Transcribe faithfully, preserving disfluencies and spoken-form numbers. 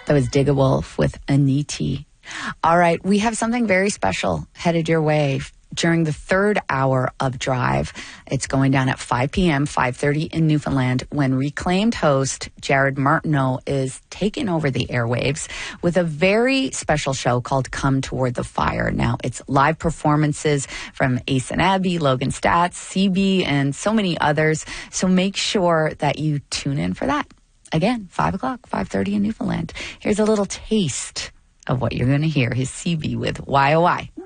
That was Dig a Wolf with Aniti. All right, we have something very special headed your way during the third hour of Drive. It's going down at five p.m., five thirty in Newfoundland, when reclaimed host Jared Martineau is taking over the airwaves with a very special show called Come Toward the Fire. Now, it's live performances from Ace and Abby, Logan Stats, C B, and so many others. So make sure that you tune in for that. Again, five o'clock, five thirty in Newfoundland. Here's a little taste of what you're going to hear. His C B with Y O Y.